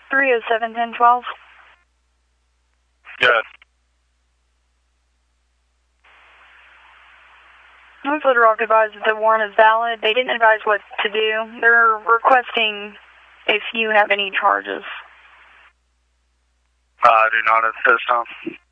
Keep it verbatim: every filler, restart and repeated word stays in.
three oh seven, ten twelve. Good. Little Rock advised that the warrant is valid. They didn't advise what to do. They're requesting if you have any charges. Uh, I do not at this time.